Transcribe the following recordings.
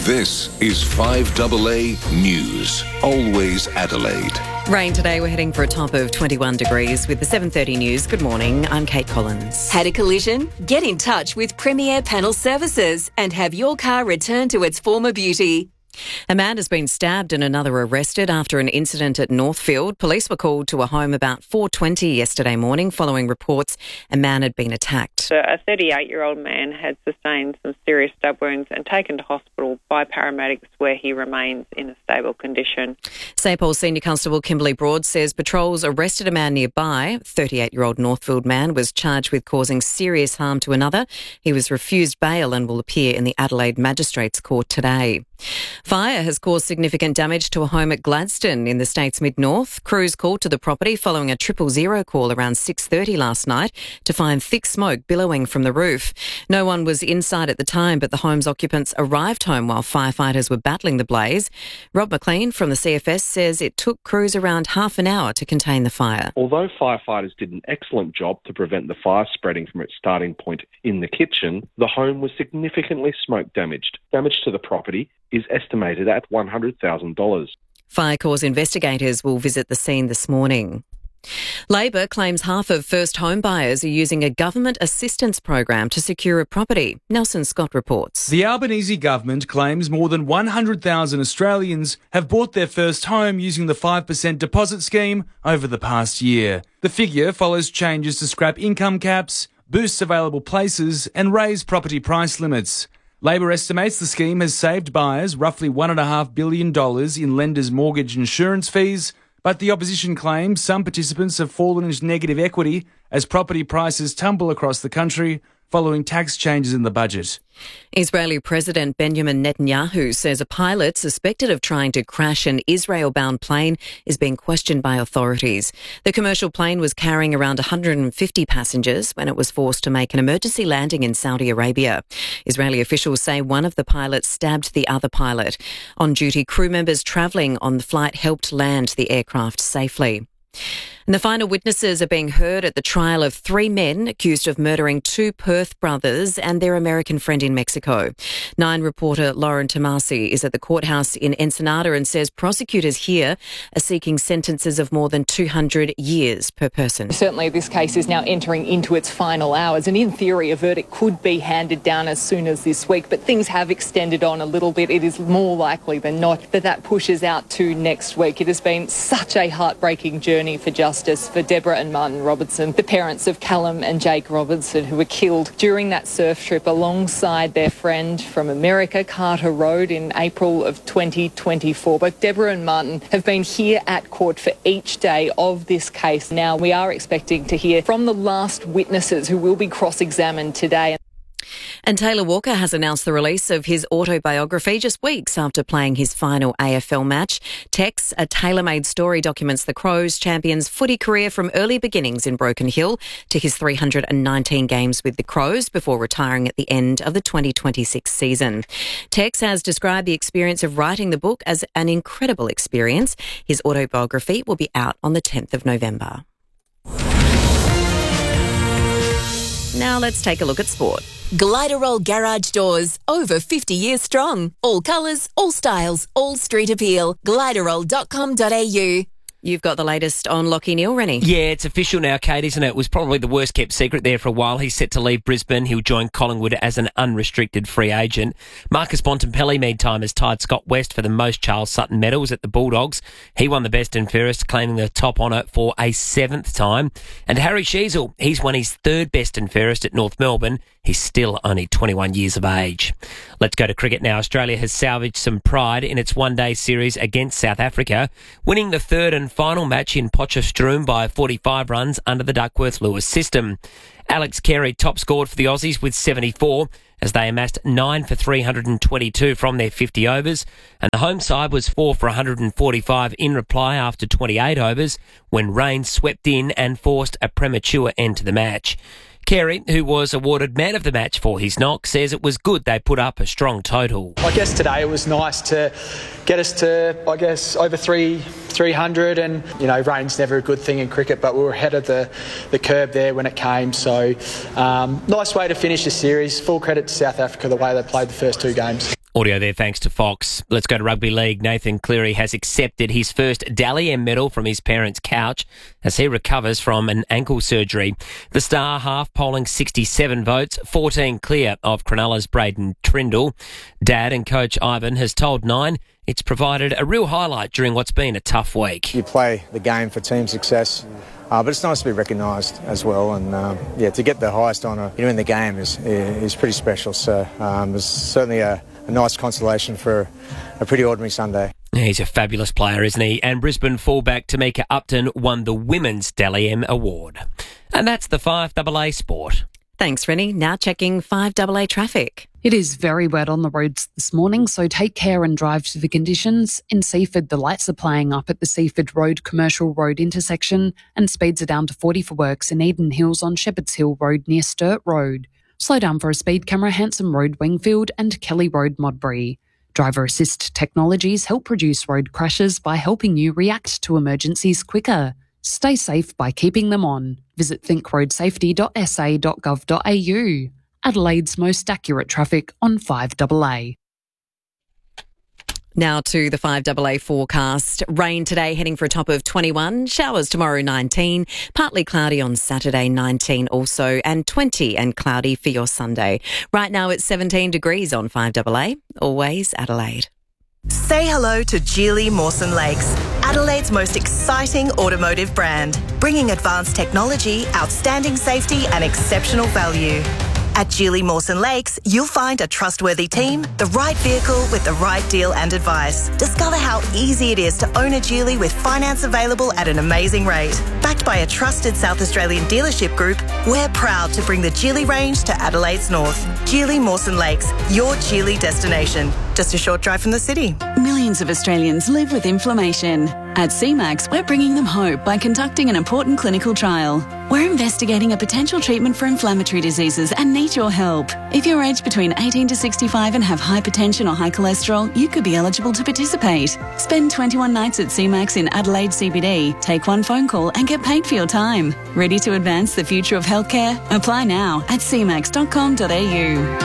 This is 5AA News. Always Adelaide. Rain today. We're heading for a top of 21 degrees with the 7:30 news. Good morning. I'm Kate Collins. Had a collision? Get in touch with Premier Panel Services and have your car returned to its former beauty. A man has been stabbed and another arrested after an incident at Northfield. Police were called to a home about 4:20 yesterday morning following reports a man had been attacked. A 38-year-old man had sustained some serious stab wounds and taken to hospital by paramedics, where he remains in a stable condition. St Paul's Senior Constable Kimberly Broad says patrols arrested a man nearby. 38-year-old Northfield man was charged with causing serious harm to another. He was refused bail and will appear in the Adelaide Magistrates Court today. Fire has caused significant damage to a home at Gladstone in the state's mid-north. Crews called to the property following a 000 call around 6:30 last night to find thick smoke billowing from the roof. No one was inside at the time, but the home's occupants arrived home while firefighters were battling the blaze. Rob McLean from the CFS says it took crews around half an hour to contain the fire. Although firefighters did an excellent job to prevent the fire spreading from its starting point in the kitchen, the home was significantly smoke damaged. Damage to the property is estimated at $100,000. Fire Corps investigators will visit the scene this morning. Labor claims half of first home buyers are using a government assistance program to secure a property. Nelson Scott reports. The Albanese government claims more than 100,000 Australians have bought their first home using the 5% deposit scheme over the past year. The figure follows changes to scrap income caps, boost available places and raise property price limits. Labor estimates the scheme has saved buyers roughly $1.5 billion in lenders' mortgage insurance fees, but the opposition claims some participants have fallen into negative equity as property prices tumble across the country following tax changes in the budget. Israeli President Benjamin Netanyahu says a pilot suspected of trying to crash an Israel-bound plane is being questioned by authorities. The commercial plane was carrying around 150 passengers when it was forced to make an emergency landing in Saudi Arabia. Israeli officials say one of the pilots stabbed the other pilot. On-duty crew members travelling on the flight helped land the aircraft safely. And the final witnesses are being heard at the trial of 3 men accused of murdering 2 Perth brothers and their American friend in Mexico. 9 reporter Lauren Tomasi is at the courthouse in Ensenada and says prosecutors here are seeking sentences of more than 200 years per person. Certainly this case is now entering into its final hours and in theory a verdict could be handed down as soon as this week, but things have extended on a little bit. It is more likely than not that pushes out to next week. It has been such a heartbreaking journey for justice for Deborah and Martin Robertson, the parents of Callum and Jake Robertson, who were killed during that surf trip alongside their friend from America, Carter Road, in April of 2024. Both Deborah and Martin have been here at court for each day of this case. Now we are expecting to hear from the last witnesses who will be cross-examined today. And Taylor Walker has announced the release of his autobiography just weeks after playing his final AFL match. Tex, a tailor-made story, documents the Crows champions' footy career from early beginnings in Broken Hill to his 319 games with the Crows before retiring at the end of the 2026 season. Tex has described the experience of writing the book as an incredible experience. His autobiography will be out on the 10th of November. Now let's take a look at sport. Gliderol Garage Doors, over 50 years strong. All colours, all styles, all street appeal. Gliderol.com.au. You've got the latest on Lachie Neale, Rennie. Yeah, it's official now, Kate, isn't it? It was probably the worst kept secret there for a while. He's set to leave Brisbane. He'll join Collingwood as an unrestricted free agent. Marcus Bontempelli, meantime, has tied Scott West for the most Charles Sutton medals at the Bulldogs. He won the best and fairest, claiming the top honour for a 7th time. And Harry Sheezel, he's won his 3rd best and fairest at North Melbourne. He's still only 21 years of age. Let's go to cricket now. Australia has salvaged some pride in its one-day series against South Africa, winning the 3rd and final match in Potchefstroom by 45 runs under the Duckworth-Lewis system. Alex Carey top scored for the Aussies with 74 as they amassed 9 for 322 from their 50 overs, and the home side was 4 for 145 in reply after 28 overs when rain swept in and forced a premature end to the match. Carey, who was awarded man of the match for his knock, says it was good they put up a strong total. I guess today it was nice to get us to, over 300 and, rain's never a good thing in cricket, but we were ahead of the curve there when it came. So, nice way to finish the series. Full credit to South Africa, the way they played the first 2 games. Audio there thanks to Fox. Let's go to rugby league. Nathan Cleary has accepted his first Dally M medal from his parents' couch as he recovers from an ankle surgery. The star half polling 67 votes, 14 clear of Cronulla's Braden Trindle. Dad and coach Ivan has told Nine it's provided a real highlight during what's been a tough week. You play the game for team success. But it's nice to be recognised as well, and to get the highest honour in the game is pretty special. So it's certainly a nice consolation for a pretty ordinary Sunday. He's a fabulous player, isn't he? And Brisbane fullback Tamika Upton won the Women's Dally M Award. And that's the 5AA Sport. Thanks, Rennie. Now checking 5AA traffic. It is very wet on the roads this morning, so take care and drive to the conditions. In Seaford, the lights are playing up at the Seaford Road Commercial Road intersection, and speeds are down to 40 for works in Eden Hills on Shepherds Hill Road near Sturt Road. Slow down for a speed camera, Hanson Road Wingfield and Kelly Road Modbury. Driver assist technologies help reduce road crashes by helping you react to emergencies quicker. Stay safe by keeping them on. Visit thinkroadsafety.sa.gov.au. Adelaide's most accurate traffic on 5AA. Now to the 5AA forecast. Rain today heading for a top of 21. Showers tomorrow 19. Partly cloudy on Saturday 19 also. And 20 and cloudy for your Sunday. Right now it's 17 degrees on 5AA. Always Adelaide. Say hello to Geely Mawson Lakes, Adelaide's most exciting automotive brand, bringing advanced technology, outstanding safety and exceptional value. At Geely Mawson Lakes, you'll find a trustworthy team, the right vehicle with the right deal and advice. Discover how easy it is to own a Geely with finance available at an amazing rate. Backed by a trusted South Australian dealership group, we're proud to bring the Geely range to Adelaide's north. Geely Mawson Lakes, your Geely destination. Just a short drive from the city. Millions of Australians live with inflammation. At CMAX, we're bringing them hope by conducting an important clinical trial. We're investigating a potential treatment for inflammatory diseases and need your help. If you're aged between 18 to 65 and have hypertension or high cholesterol, you could be eligible to participate. Spend 21 nights at CMAX in Adelaide CBD, take one phone call and get paid for your time. Ready to advance the future of healthcare? Apply now at cmax.com.au.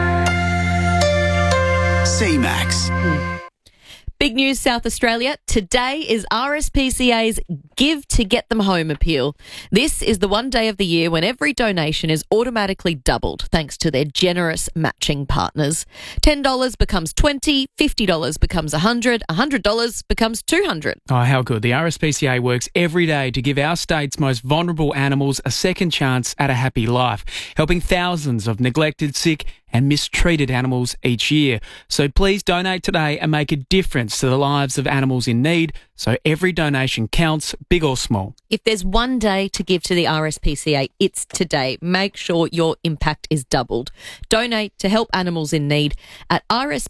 CMAX. Big news, South Australia. Today is RSPCA's Give to Get Them Home appeal. This is the one day of the year when every donation is automatically doubled thanks to their generous matching partners. $10 becomes $20, $50 becomes $100, $100 becomes $200. Oh, how good. The RSPCA works every day to give our state's most vulnerable animals a second chance at a happy life, helping thousands of neglected, sick and mistreated animals each year. So please donate today and make a difference to the lives of animals in need, so every donation counts, big or small. If there's one day to give to the RSPCA, it's today. Make sure your impact is doubled. Donate to help animals in need at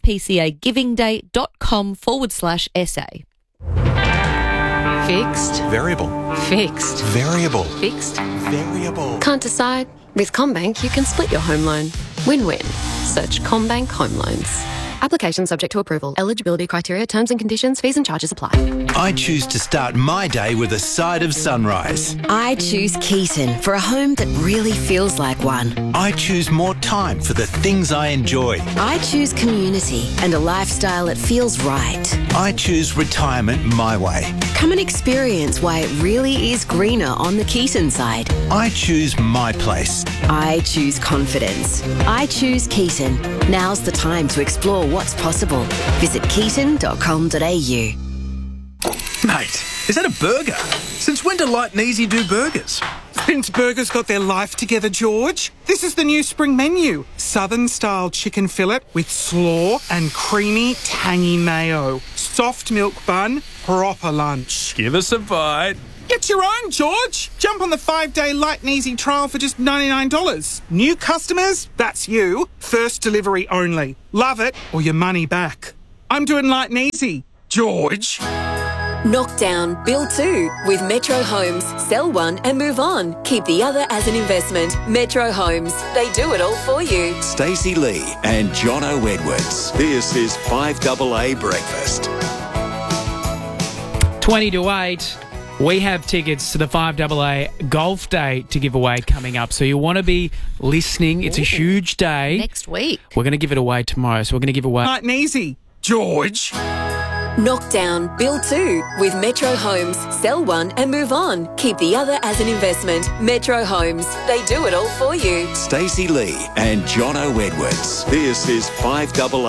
rspcagivingday.com/SA. Fixed. Variable. Fixed. Variable. Fixed. Variable. Can't decide? With CommBank, you can split your home loan. Win-win. Search CommBank Home Loans. Application subject to approval. Eligibility criteria, terms and conditions, fees and charges apply. I choose to start my day with a side of sunrise. I choose Keaton for a home that really feels like one. I choose more time for the things I enjoy. I choose community and a lifestyle that feels right. I choose retirement my way. Come and experience why it really is greener on the Keaton side. I choose my place. I choose confidence. I choose Keaton. Now's the time to explore what's possible. Visit keaton.com.au. Mate, is that a burger? Since when do Light and Easy do burgers? Since burgers got their life together, George. This is the new spring menu. Southern-style chicken fillet with slaw and creamy, tangy mayo. Soft milk bun, proper lunch. Give us a bite. Get your own, George. Jump on the 5-day Light and Easy trial for just $99. New customers, that's you. First delivery only. Love it or your money back. I'm doing Light and Easy. George. Knock down, build two with Metro Homes. Sell one and move on. Keep the other as an investment. Metro Homes. They do it all for you. Stacey Lee and Jono Edwards. This is 5AA Breakfast. 20 to 8. We have tickets to the 5AA Golf Day to give away coming up, so you want to be listening. It's a huge day. Next week. We're going to give it away tomorrow, so we're going to give away... Light and easy, George. Knock down, build two with Metro Homes. Sell one and move on. Keep the other as an investment. Metro Homes. They do it all for you. Stacey Lee and Jono Edwards. This is 5AA.